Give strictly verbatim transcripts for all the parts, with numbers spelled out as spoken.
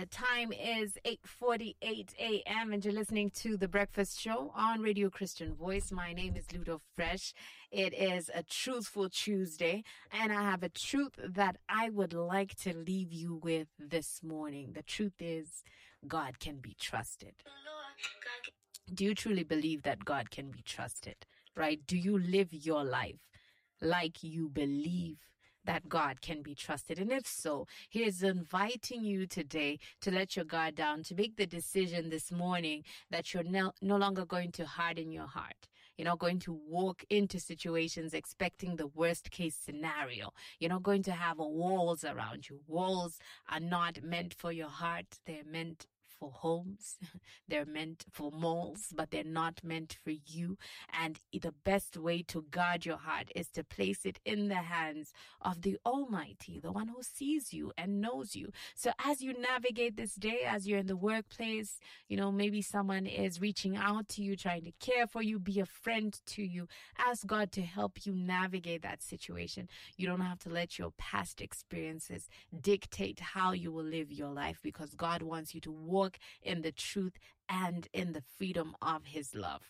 The time is eight forty-eight a.m. and you're listening to The Breakfast Show on Radio Christian Voice. My name is Ludo Fresh. It is a truthful Tuesday, and I have a truth that I would like to leave you with this morning. The truth is, God can be trusted. Do you truly believe that God can be trusted, right? Do you live your life like you believe that God can be trusted? And if so, he is inviting you today to let your guard down, to make the decision this morning that you're no, no longer going to harden your heart. You're not going to walk into situations expecting the worst case scenario. You're not going to have walls around you. Walls are not meant for your heart. They're meant for homes, they're meant for malls, but they're not meant for you. And the best way to guard your heart is to place it in the hands of the Almighty, the one who sees you and knows you. So as you navigate this day, as you're in the workplace, you know, maybe someone is reaching out to you, trying to care for you, be a friend to you. Ask God to help you navigate that situation. You don't have to let your past experiences dictate how you will live your life, because God wants you to walk in the truth and in the freedom of his love.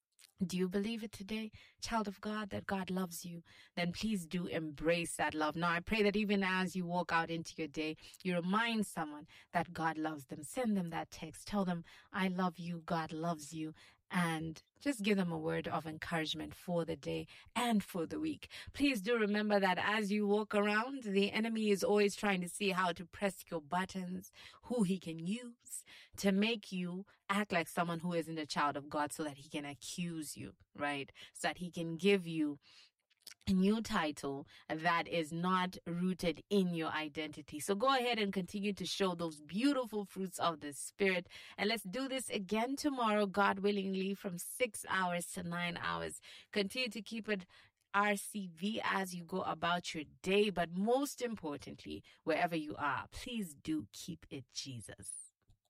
Do you believe it today, child of God, that God loves you? Then please do embrace that love. Now, I pray that even as you walk out into your day, you remind someone that God loves them. Send them that text. Tell them, I love you, God loves you. And just give them a word of encouragement for the day and for the week. Please do remember that as you walk around, the enemy is always trying to see how to press your buttons, who he can use to make you act like someone who isn't a child of God, so that he can accuse you, right? So that he can give you a new title that is not rooted in your identity. So go ahead and continue to show those beautiful fruits of the Spirit. And let's do this again tomorrow, God willingly, from six hours to nine hours. Continue to keep it R C V as you go about your day. But most importantly, wherever you are, please do keep it Jesus.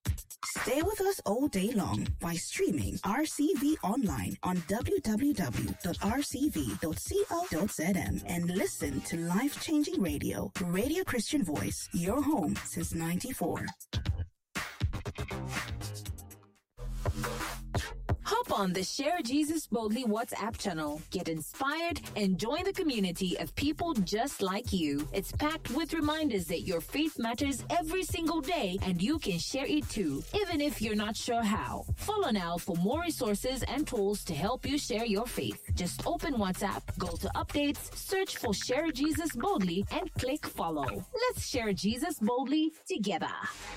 Stay with us all day long by streaming R C V online on w w w dot r c v dot co dot z m and listen to life-changing radio, Radio Christian Voice, your home since ninety-four. Hop on the Share Jesus Boldly WhatsApp channel. Get inspired and join the community of people just like you. It's packed with reminders that your faith matters every single day, and you can share it too, even if you're not sure how. Follow now for more resources and tools to help you share your faith. Just open WhatsApp, go to updates, search for Share Jesus Boldly, and click follow. Let's share Jesus boldly together.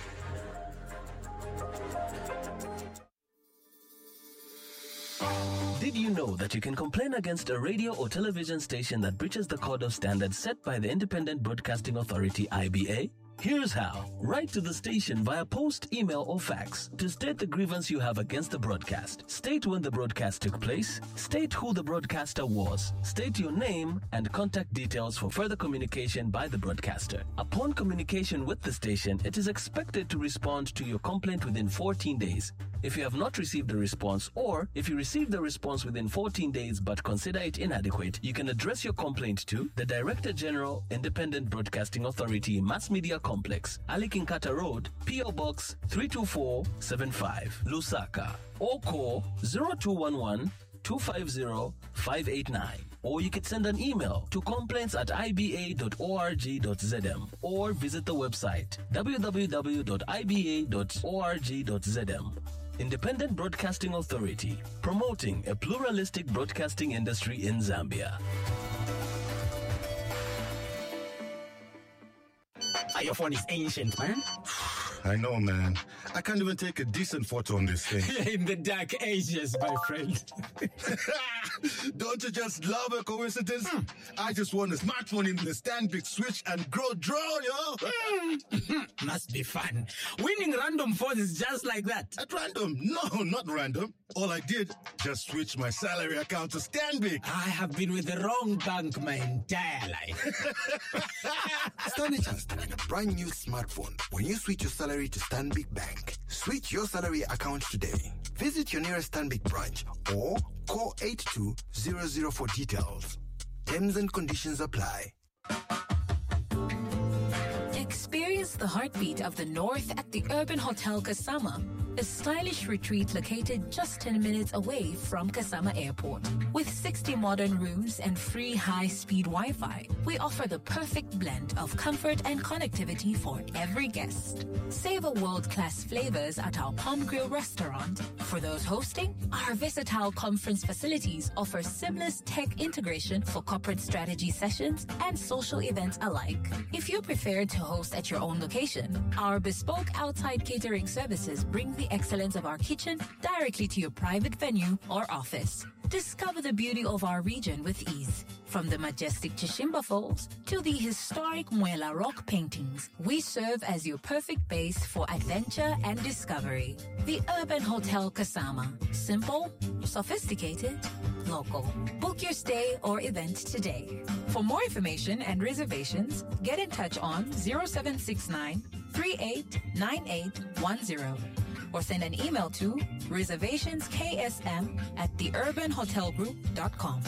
Did you know that you can complain against a radio or television station that breaches the code of standards set by the Independent Broadcasting Authority, I B A? Here's how. Write to the station via post, email, or fax to state the grievance you have against the broadcast. State when the broadcast took place. State who the broadcaster was. State your name and contact details for further communication by the broadcaster. Upon communication with the station, it is expected to respond to your complaint within fourteen days. If you have not received a response, or if you received the response within fourteen days but consider it inadequate, you can address your complaint to the Director General, Independent Broadcasting Authority, Mass Media Complex, Ali Kinkata Road, P O Box three two four seven five, Lusaka, or call zero two one one, two five zero, five eight nine. Or you could send an email to complaints at i b a dot org dot z m or visit the website w w w dot i b a dot org dot z m. Independent Broadcasting Authority, promoting a pluralistic broadcasting industry in Zambia. Your phone is ancient, man. I know, man. I can't even take a decent photo on this thing. In the dark ages, my friend. Don't you just love a coincidence? Hmm. I just won a smartphone in the Stanbic Switch and Grow Draw, yo. Hmm. Must be fun. Winning random phones is just like that. At random? No, not random. All I did, just switch my salary account to Stanbic. I have been with the wrong bank my entire life. Stand a chance to win a brand new smartphone when you switch your salary to Stanbic Bank. Switch your salary account today. Visit your nearest Stanbic branch or call eight two zero zero for details. Terms and conditions apply. Experience Witness the heartbeat of the North at the Urban Hotel Kasama, a stylish retreat located just ten minutes away from Kasama Airport. With sixty modern rooms and free high-speed Wi-Fi, we offer the perfect blend of comfort and connectivity for every guest. Savor world-class flavors at our Palm Grill restaurant. For those hosting, our versatile conference facilities offer seamless tech integration for corporate strategy sessions and social events alike. If you prefer to host at your own location, our bespoke outside catering services bring the excellence of our kitchen directly to your private venue or office. Discover the beauty of our region with ease. From the majestic Chishimba Falls to the historic Muela rock paintings, we serve as your perfect base for adventure and discovery. The Urban Hotel Kasama. Simple, sophisticated, local. Book your stay or event today. For more information and reservations, get in touch on zero seven six nine, three eight nine eight one zero or send an email to reservationsksm at the urban hotel group dot com.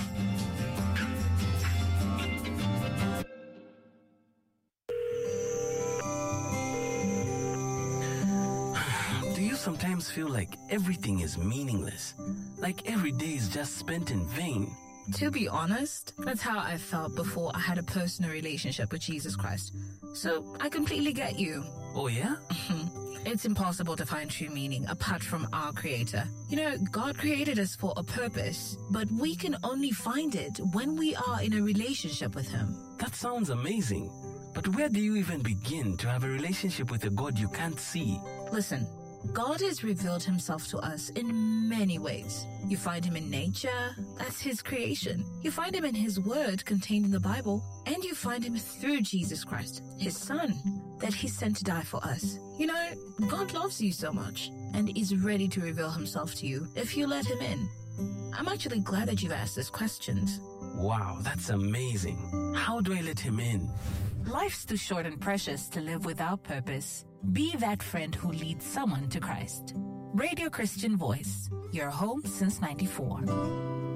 Do you sometimes feel like everything is meaningless? Like every day is just spent in vain? To be honest, that's how I felt before I had a personal relationship with Jesus Christ. So I completely get you. Oh yeah? It's impossible to find true meaning apart from our Creator. You know, God created us for a purpose, but we can only find it when we are in a relationship with Him. That sounds amazing. But where do you even begin to have a relationship with a God you can't see? Listen, God has revealed Himself to us in many ways. You find Him in nature, that's His creation. You find Him in His Word contained in the Bible, and you find Him through Jesus Christ, His Son, that He sent to die for us. You know, God loves you so much and is ready to reveal Himself to you if you let Him in. I'm actually glad that you've asked these questions. Wow, that's amazing. How do I let Him in? Life's too short and precious to live without purpose. Be that friend who leads someone to Christ. Radio Christian Voice, your home since ninety-four.